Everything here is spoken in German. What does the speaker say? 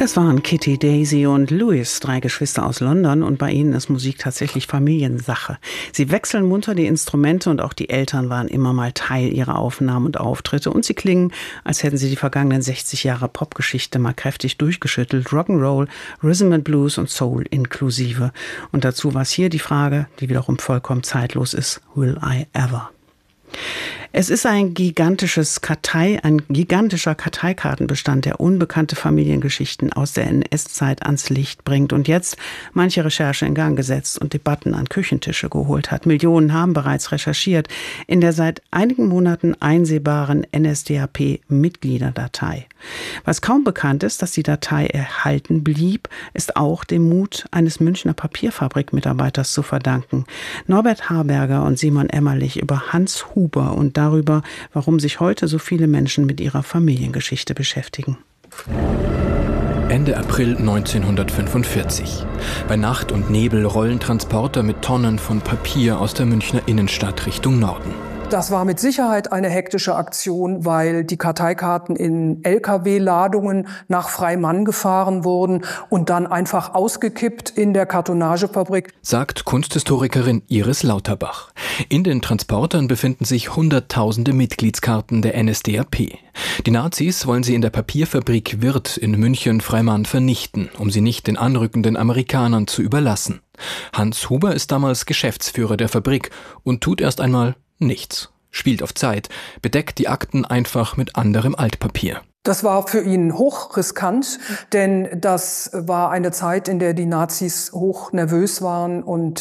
Das waren Kitty, Daisy und Louis, 3 Geschwister aus London, und bei ihnen ist Musik tatsächlich Familiensache. Sie wechseln munter die Instrumente und auch die Eltern waren immer mal Teil ihrer Aufnahmen und Auftritte und sie klingen, als hätten sie die vergangenen 60 Jahre Popgeschichte mal kräftig durchgeschüttelt, Rock'n'Roll, Rhythm and Blues und Soul inklusive. Und dazu war es hier die Frage, die wiederum vollkommen zeitlos ist: Will I ever? Es ist ein gigantischer Karteikartenbestand, der unbekannte Familiengeschichten aus der NS-Zeit ans Licht bringt und jetzt manche Recherche in Gang gesetzt und Debatten an Küchentische geholt hat. Millionen haben bereits recherchiert in der seit einigen Monaten einsehbaren NSDAP-Mitgliederdatei. Was kaum bekannt ist, dass die Datei erhalten blieb, ist auch dem Mut eines Münchner Papierfabrik-Mitarbeiters zu verdanken. Norbert Harberger und Simon Emmerlich über Hans Huber und darüber, warum sich heute so viele Menschen mit ihrer Familiengeschichte beschäftigen. Ende April 1945. Bei Nacht und Nebel rollen Transporter mit Tonnen von Papier aus der Münchner Innenstadt Richtung Norden. Das war mit Sicherheit eine hektische Aktion, weil die Karteikarten in Lkw-Ladungen nach Freimann gefahren wurden und dann einfach ausgekippt in der Kartonagefabrik, sagt Kunsthistorikerin Iris Lauterbach. In den Transportern befinden sich Hunderttausende Mitgliedskarten der NSDAP. Die Nazis wollen sie in der Papierfabrik Wirth in München-Freimann vernichten, um sie nicht den anrückenden Amerikanern zu überlassen. Hans Huber ist damals Geschäftsführer der Fabrik und tut erst einmal nichts, spielt auf Zeit, bedeckt die Akten einfach mit anderem Altpapier. Das war für ihn hochriskant, denn das war eine Zeit, in der die Nazis hoch nervös waren und